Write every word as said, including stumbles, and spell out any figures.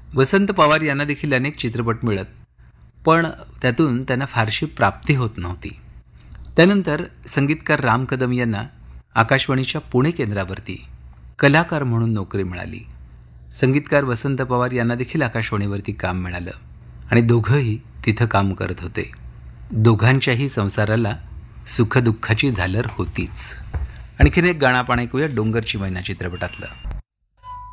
वसंत पवार यांना देखील अनेक चित्रपट मिळत, पण त्यातून त्यांना फारशी प्राप्ती होत नव्हती. त्यानंतर संगीतकार राम कदम यांना आकाशवाणीच्या पुणे केंद्रावरती कलाकार म्हणून नोकरी मिळाली. संगीतकार वसंत पवार यांना देखील आकाशवाणीवरती काम मिळालं आणि दोघंही तिथं काम करत होते. दोघांच्याही संसाराला सुखदुःखाची झालर होतीच. आणखीन एक गाणं आपण ऐकूया डोंगरची मैना चित्रपटातलं.